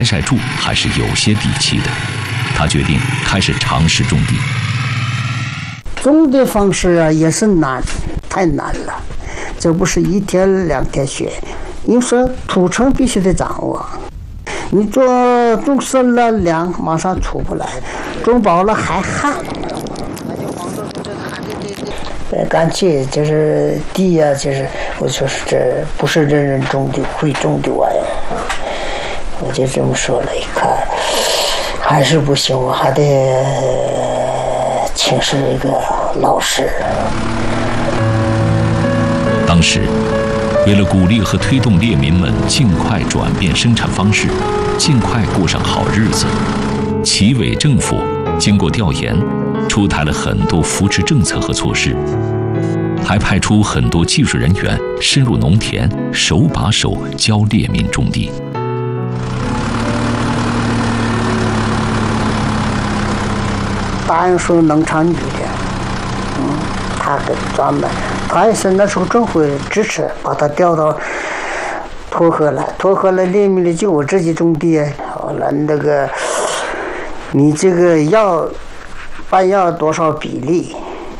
白晒柱还是有些底气的，他决定开始尝试种地。 种的方式啊也是难，太难了，这不是一天两天学。你说土层必须得掌握，你种深了凉马上出不来，种饱了还旱。干脆就是地呀、就是我说是这不是人人种的会种的玩意儿，我就这么说了，一看还是不行，我还得请示一个老师。 当时，为了鼓励和推动猎民们尽快转变生产方式，尽快过上好日子，齐委政府经过调研，出台了很多扶持政策和措施，还派出很多技术人员深入农田，手把手教猎民种地。 答应说农场女的，他给专门，他也是那时候政府支持，把他调到沱河来，沱河来猎民的就我自己种地，好了那个，你这个要多少比例？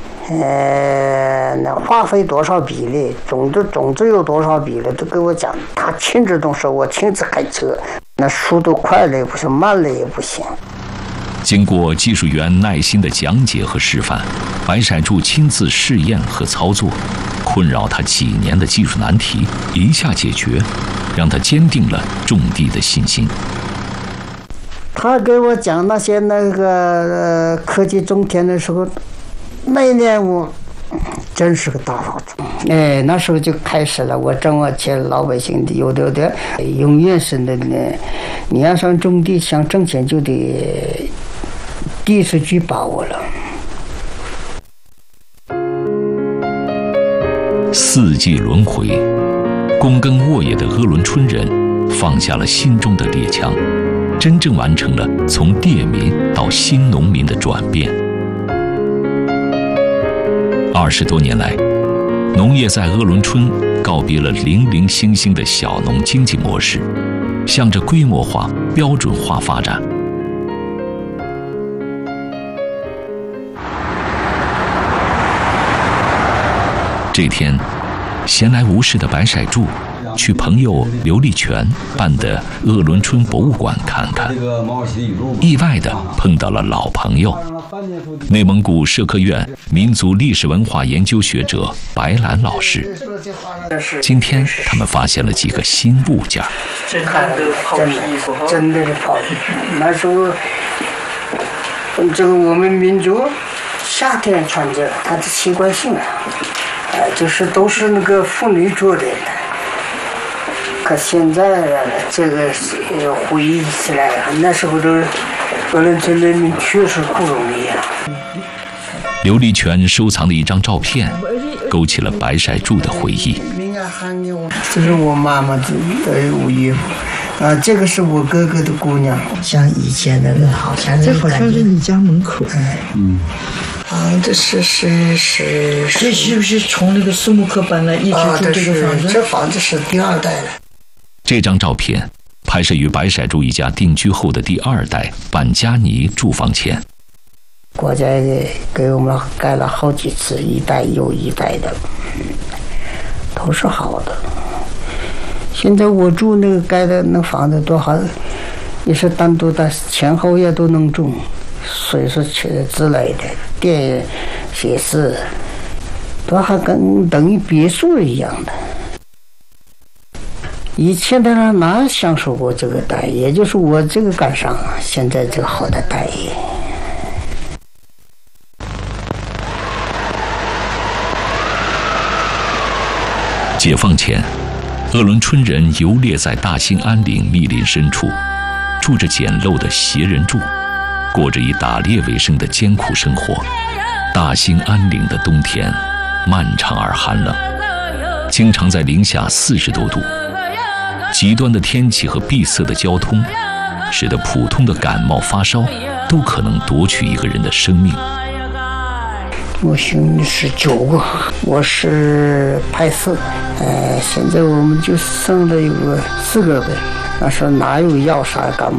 那花费多少比例，种子有多少比例，都给我讲。他亲自动手，我亲自开车，那速度快了也不行，慢了也不行。 经过技术员耐心的讲解和示范，白晒柱亲自试验和操作，困扰他几年的技术难题一下解决，让他坚定了种地的信心。 他给我讲那些科技种田的时候，那一年我真是个大好处。那时候就开始了，我挣我钱，老百姓的有的永远是那你要想种地想挣钱就得地是具把握了。 四季轮回，躬耕沃野的鄂伦春人放下了心中的猎枪，真正完成了从猎民到新农民的转变。20多年来，农业在鄂伦春告别了零零星星的小农经济模式，向着规模化、标准化发展。这天，闲来无事的白晒柱去朋友刘立全办的鄂伦春博物馆看看，意外地碰到了老朋友，内蒙古社科院民族历史文化研究学者白兰老师。今天他们发现了几个新物件。 真的是袍子，那时候这个我们民族夏天穿这个，它的习惯性啊，就是都是那个妇女做的。可现在这个回忆起来，那时候的鄂伦春人民确实不容易啊。 刘立全收藏的一张照片，勾起了白晒柱的回忆。 这是我妈妈的我岳父啊，这个是我哥哥的姑娘，像以前那个好像这好像是你家门口。 这是这是不是从那个苏木克搬来一直住这个房子？ 这房子是第二代了。 这张照片拍摄于白晒柱一家定居后的第二代板加尼住房前。 国家给我们盖了好几次，一代又一代的，都是好的。现在我住那个盖的那房子多好，也是单独的，前后也都能种，水是之类的，电也是，都还跟等于别墅一样的。以前的人哪享受过这个待遇？也就是我这个赶上现在这个好的待遇。 解放前，鄂伦春人游猎在大兴安岭密林深处，住着简陋的斜人住，过着以打猎为生的艰苦生活。大兴安岭的冬天漫长而寒冷，经常在零下40多度。极端的天气和闭塞的交通，使得普通的感冒发烧都可能夺取一个人的生命。 我兄弟19个，我是派4，现在我们就剩了有个4个呗。那时候哪有药啥感冒